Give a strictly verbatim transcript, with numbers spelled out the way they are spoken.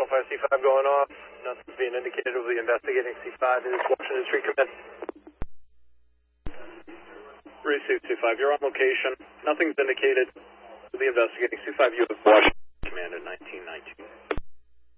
Alpha C five going off. Nothing's being indicated over the investigating C five. It is Washington Street Command. Receive C five, you're on location. Nothing's indicated. The investigating C five, you have Washington.